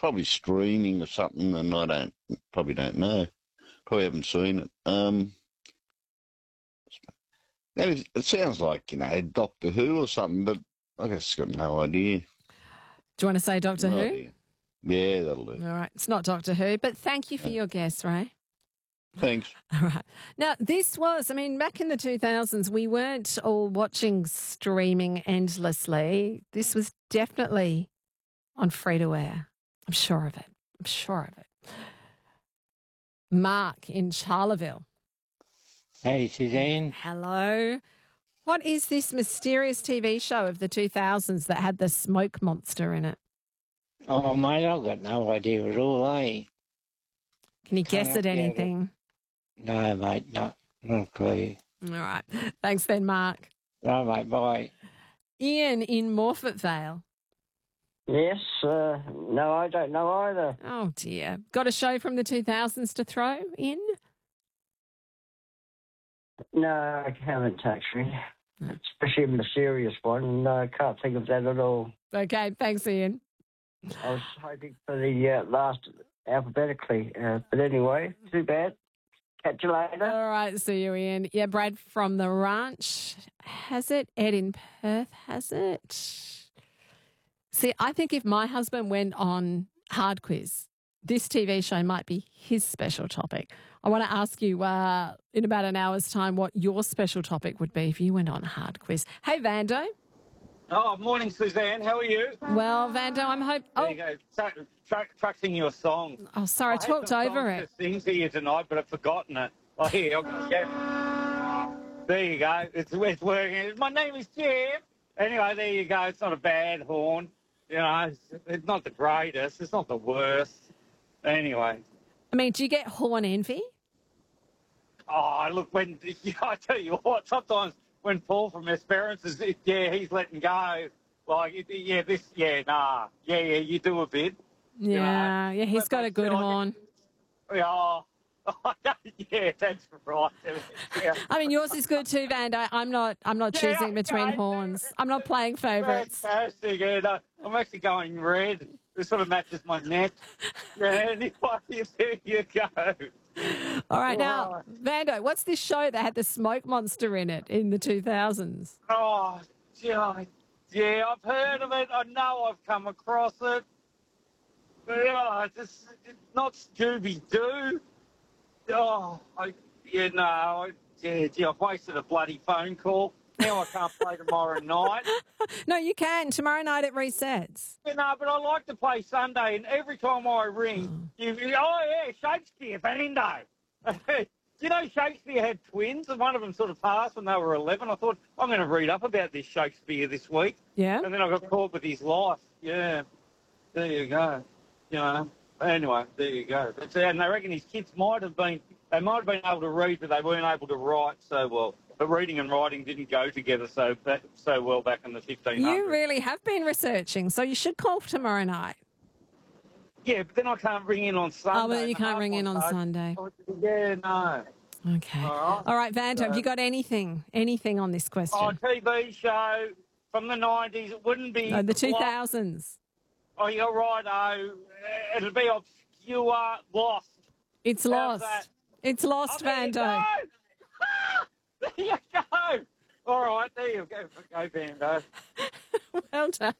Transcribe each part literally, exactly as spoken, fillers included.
probably streaming or something, and I don't probably don't know. Probably haven't seen it. Um, it it sounds like, you know, Doctor Who or something, but I guess got no idea. Do you want to say Doctor No Who? idea. Yeah, that'll do. All right. It's not Doctor Who, but thank you for Yeah. your guess, Ray. Thanks. All right. Now, this was, I mean, back in the two thousands, we weren't all watching streaming endlessly. This was definitely on free to air. I'm sure of it. I'm sure of it. Mark in Charleville. Hey, Suzanne. Hello. What is this mysterious T V show of the two thousands that had the smoke monster in it? Oh, mate, I've got no idea at all, eh? Can you guess Can't at get it. anything? No, mate, no, not a clue. All right. Thanks then, Mark. No, mate, bye. Ian in Morfett Vale. Yes, uh, no, I don't know either. Oh, dear. Got a show from the two thousands to throw in? No, I haven't actually. Especially a mysterious one. No, I can't think of that at all. Okay, thanks, Ian. I was hoping for the uh, last alphabetically. Uh, but anyway, too bad. Catch you later. All right, see you, Ian. Yeah, Brad from the ranch has it. Ed in Perth has it. See, I think if my husband went on Hard Quiz, this T V show might be his special topic. I want to ask you uh, in about an hour's time what your special topic would be if you went on Hard Quiz. Hey, Vando. Oh, morning, Suzanne. How are you? Well, Vando, I'm hoping... There Oh, you go. Tra- tra- tracking your song. oh, sorry, I had talked some over songs it. to sing to you tonight, but I've forgotten it. Oh, here, I'll Jeff. There you go. It's, it's working. My name is Jeff. Anyway, there you go. It's not a bad horn. You know, it's, it's not the greatest. It's not the worst. Anyway. I mean, do you get horn envy? Oh, look, when I tell you what, sometimes when Paul from Esperance is, yeah, he's letting go. Like, yeah, this, yeah, nah, yeah, yeah, you do a bit. Yeah, yeah, he's got a good horn. Yeah, yeah, that's right. Yeah. I mean, yours is good too, Vando. I'm not. I'm not Yeah, choosing between okay. horns. I'm not playing favourites. Fantastic. Yeah, no, I'm actually going red. It sort of matches my neck. Yeah, anyway, there you go. All right, now, Vando, what's this show that had the smoke monster in it in the two thousands? Oh, yeah, yeah, I've heard of it. I know I've come across it. But, yeah, it's, just, it's not Scooby-Doo. Oh, I, yeah, no, I, yeah, gee, I've wasted a bloody phone call. Now I can't play tomorrow night. No, you can. Tomorrow night it resets. Yeah, no, but I like to play Sunday, and every time I ring, you, you oh, yeah, Shakespeare, Bando. You know, Shakespeare had twins, and one of them sort of passed when they were eleven. I thought, I'm going to read up about this Shakespeare this week. Yeah. And then I got caught with his life. Yeah. There you go. You know. Anyway, there you go. That's, and they reckon his kids might have been, they might have been able to read, but they weren't able to write so well. But reading and writing didn't go together so so well back in the fifteen hundreds. You really have been researching, so you should call tomorrow night. Yeah, but then I can't ring in on Sunday. Oh, well, you can't ring in on Sunday. Yeah, no. Okay. All right. All right, Vando, have you got anything, anything on this question? Oh, T V show from the nineties. It wouldn't be... No, the two thousands. Oh, you're right. Oh, it'll be obscure, lost. It's How's lost. that? It's lost, Oh, there you Vando. go. There you go. All right, there you go. Go, Vando. Well done.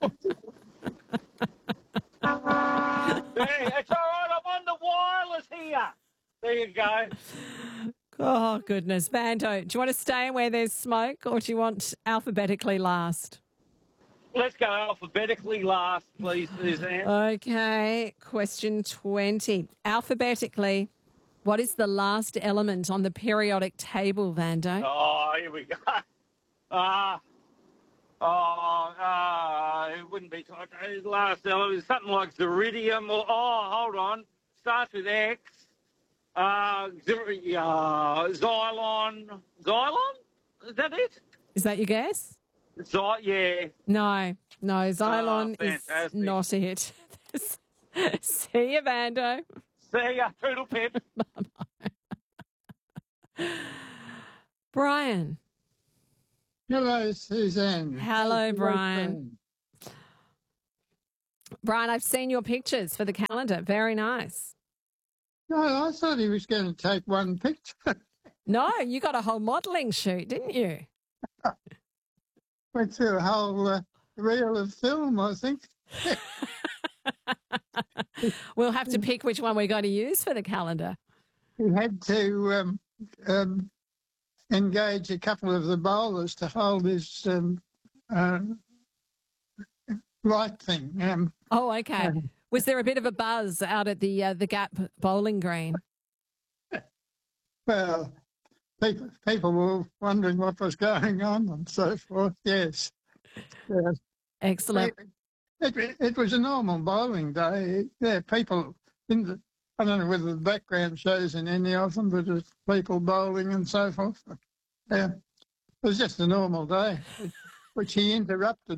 Yeah, it's all right. I'm on the wireless here. There you go. Oh, goodness. Vando, do you want to stay where there's smoke or do you want alphabetically last? Let's go alphabetically last, please, Suzanne. Okay. Question twenty. Alphabetically, what is the last element on the periodic table, Vando? Oh, here we go. Ah. oh, ah, it wouldn't be uh, last element. Something like Ziridium or, oh, hold on. Starts with X. Uh, Zir- uh, Xylon. Xylon? Is that it? Is that your guess? Zy- yeah. No. No, Xylon Oh, is fantastic. not it. See you, Vando. See ya, Poodle Pip. Brian. Hello, Suzanne. Hello, How's the Brian. week been? Brian, I've seen your pictures for the calendar. Very nice. No, I thought he was going to take one picture. No, you got a whole modelling shoot, didn't you? Went through a whole uh, reel of film, I think. We'll have to pick which one we're going to use for the calendar. He had to um, um, engage a couple of the bowlers to hold his um, uh, light thing. Um, Oh, okay. um, Was there a bit of a buzz out at the uh, the Gap bowling green? well, people, people were wondering what was going on and so forth. Yes. Yes. Excellent. It, it, it was a normal bowling day. Yeah, people in the, I don't know whether the background shows in any of them, but there's people bowling and so forth. Yeah, it was just a normal day, which he interrupted.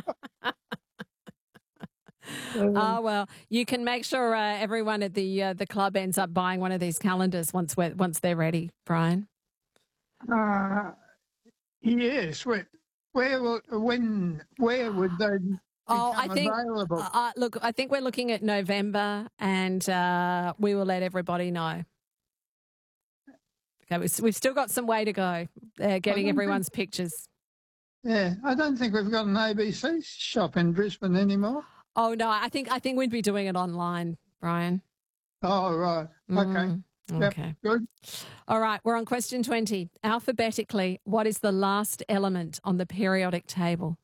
Oh, well, you can make sure uh, everyone at the uh, the club ends up buying one of these calendars once we're, once they're ready, Brian. Uh, yes, where, where, will- when, where would they become Oh, I think. available? Uh, uh, look, I think we're looking at November, and uh, we will let everybody know. Okay, we've, we've still got some way to go, uh, getting think- everyone's pictures. Yeah, I don't think we've got an A B C shop in Brisbane anymore. Oh no, I think I think we'd be doing it online, Brian. Oh, right. Okay. Mm, Yep. okay. Good. All right, we're on question twenty. Alphabetically, what is the last element on the periodic table?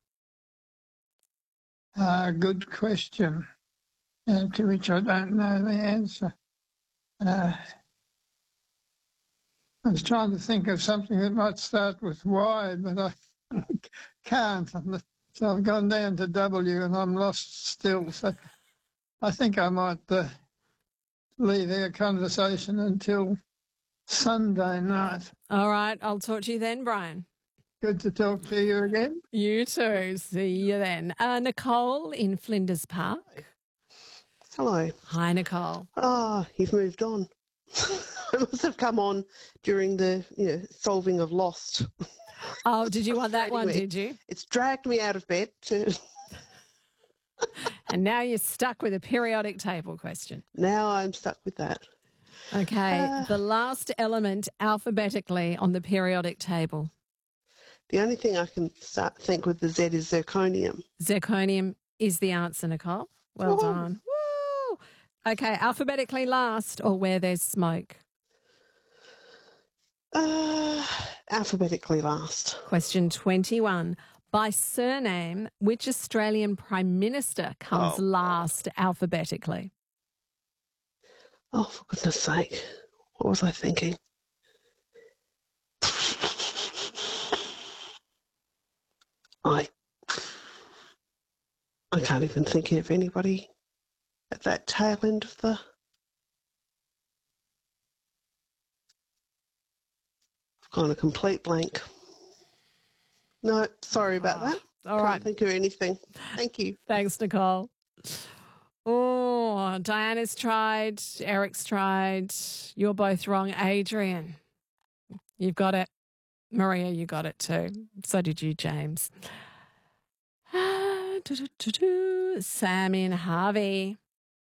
Uh, good question, uh, to which I don't know the answer. Uh, I was trying to think of something that might start with Y, but I can't. So I've gone down to W and I'm lost still. So I think I might uh, leave our conversation until Sunday night. All right, I'll talk to you then, Brian. Good to talk to you again. You too. See you then. Uh, Nicole in Flinders Park. Hello. Hi, Nicole. Ah, you've moved on. I must have come on during the you know, solving of Lost. Oh, did you want that one, Anyway. did you? It's dragged me out of bed to And now you're stuck with a periodic table question. now I'm stuck with that. Okay, Uh. the last element alphabetically on the periodic table. The only thing I can start think with the Z is zirconium. Zirconium is the answer, Nicole. Well Woo. done. Woo! Okay, alphabetically last or where there's smoke. Uh, alphabetically last. Question twenty-one. By surname, which Australian Prime Minister comes Oh, last alphabetically? Oh, for goodness sake. What was I thinking? I I can't even think of anybody at that tail end of the I've gone a complete blank. No, sorry about Oh, that. All Can't right. think of anything. Thank you. Thanks, Nicole. Oh, Diana's tried. Eric's tried. You're both wrong. Adrian, you've got it. Maria, you got it too. So did you, James. Ah, do-do-do-do. Sam in Harvey.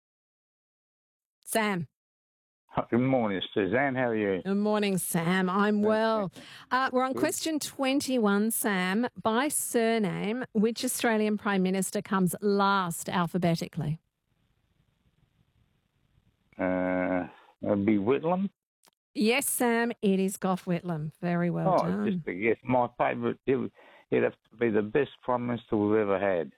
Sam. Good morning, Suzanne. How are you? Good morning, Sam. I'm well. Uh, we're on question twenty-one, Sam. By surname, which Australian Prime Minister comes last alphabetically? Uh, it'd be Whitlam. Yes, Sam, it is Gough Whitlam. Very well oh, done. just to guess, my favourite. It would it'd have to be the best Prime Minister we've ever had.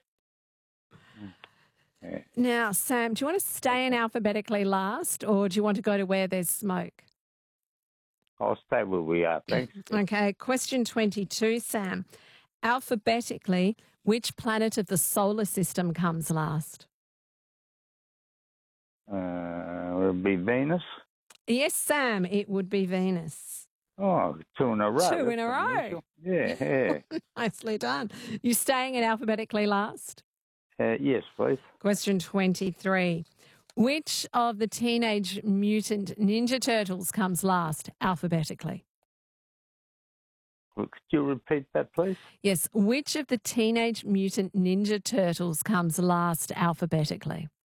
Yeah. Now, Sam, do you want to stay in alphabetically last or do you want to go to where there's smoke? I'll stay where we are. Thanks. Okay, question twenty-two, Sam. Alphabetically, which planet of the solar system comes last? Uh, it'd be Venus. Yes, Sam, it would be Venus. Oh, two in a row. Two in a That's row. unusual. Yeah, yeah. Nicely done. You staying in alphabetically last? uh, yes, please. Question twenty-three. Which of the Teenage Mutant Ninja Turtles comes last alphabetically? Could you repeat that, please? Yes. Which of the Teenage Mutant Ninja Turtles comes last alphabetically?